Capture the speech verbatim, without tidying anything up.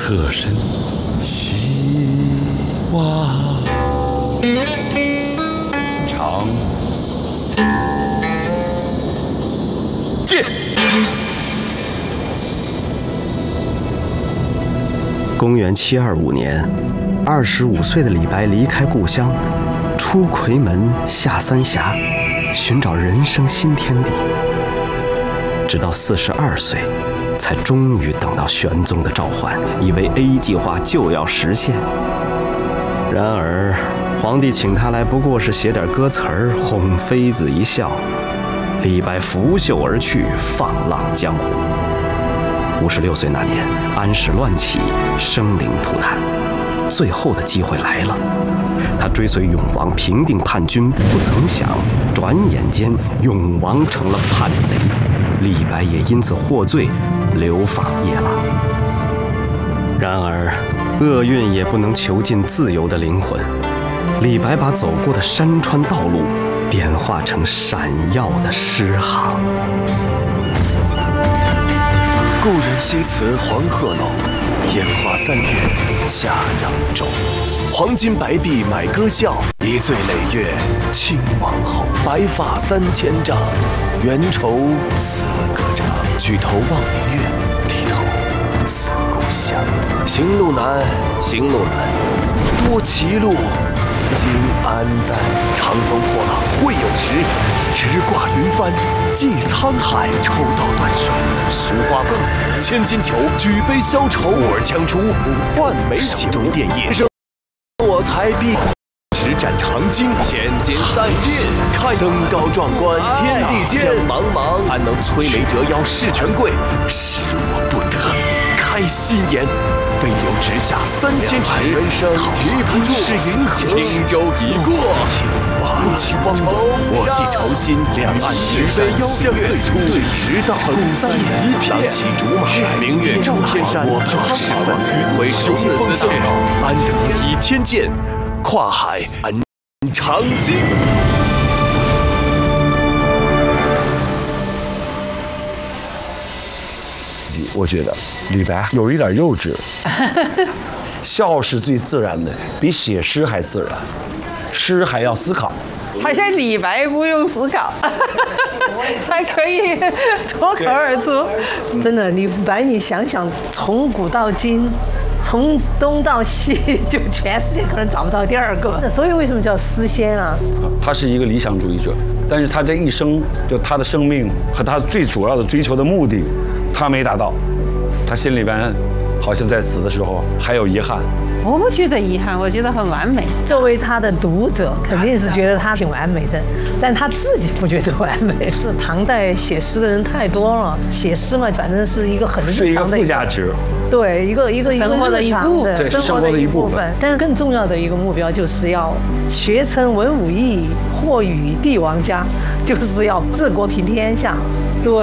侧身希望长剑。 公元七二五年，二十五岁的李白离开故乡，出夔门，下三峡，寻找人生新天地。直到四十二岁，才终于等到玄宗的召唤，以为 A 计划就要实现。然而，皇帝请他来，不过是写点歌词儿，哄妃子一笑。李白拂袖而去，放浪江湖。五十六岁那年，安史乱起，生灵涂炭。最后的机会来了，他追随永王平定叛军，不曾想，转眼间永王成了叛贼，李白也因此获罪，流放夜郎。然而，厄运也不能囚禁自由的灵魂。李白把走过的山川道路点化成闪耀的诗行。 故人西辞黄鹤楼，烟花三月下扬州。黄金白璧买歌笑，一醉累月亲王后。白发三千丈，缘愁似歌唱。举头望明月，低头思故乡。行路难，行路难，多歧路。今安在？长风破浪会有时，直挂云帆济沧海。抽刀断水，寻花迸，千金裘。举杯消愁，呼儿将出换美酒。手中电叶生我才必。十斩长荆，千金散尽。看登高壮观，天地间。江茫茫，安能摧眉折腰事权贵？是我不得开心颜。飞流直下三千尺，人生提不住。是银河轻舟已过，不起汪峰。我寄愁心，两岸举杯相对出，直到成三人一片。骑竹马，明月照天山。我壮士奋云为雄风笑，安得倚天剑，跨海奔长津。 我觉得李白有一点幼稚，笑是最自然的，比写诗还自然，诗还要思考。 好像李白不用思考，才可以脱口而出。真的，李白，你想想，从古到今，从东到西，就全世界可能找不到第二个。所以为什么叫诗仙啊？ 他是一个理想主义者，但是他这一生，就他的生命和他最主要的追求的目的，他没达到，他心里边好像在死的时候还有遗憾。 我不觉得遗憾，我觉得很完美。作为他的读者，肯定是觉得他挺完美的，但他自己不觉得完美。是唐代写诗的人太多了，写诗嘛，反正是一个很日常的， 是一个附加值。 对，一个一个生活的一部分， 生活的一部分。 但是更重要的一个目标就是要学成文武艺，或与帝王家，就是要治国平天下。